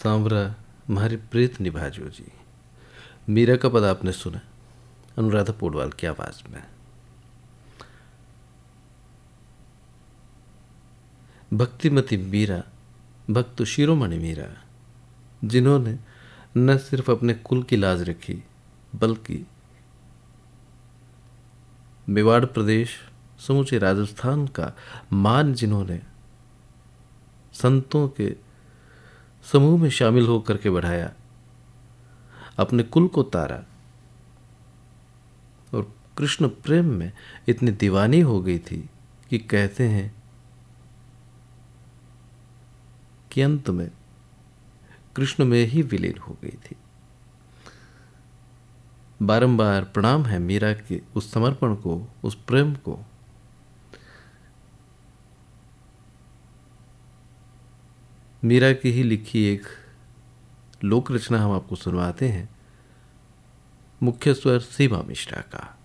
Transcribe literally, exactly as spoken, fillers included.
सांवरा तुम्हारी प्रीत निभाजो जी। मीरा का पद आपने सुना अनुराधा पौडवाल की आवाज में। भक्तिमती मीरा, भक्त शिरोमणि मीरा, जिन्होंने न सिर्फ अपने कुल की लाज रखी बल्कि मेवाड़ प्रदेश, समूचे राजस्थान का मान जिन्होंने संतों के समूह में शामिल होकर के बढ़ाया, अपने कुल को तारा और कृष्ण प्रेम में इतनी दीवानी हो गई थी कि कहते हैं कि अंत में कृष्ण में ही विलीन हो गई थी। बारंबार प्रणाम है मीरा के उस समर्पण को, उस प्रेम को। मीरा की ही लिखी एक लोक रचना हम आपको सुनवाते हैं, मुख्य स्वर सीमा मिश्रा का।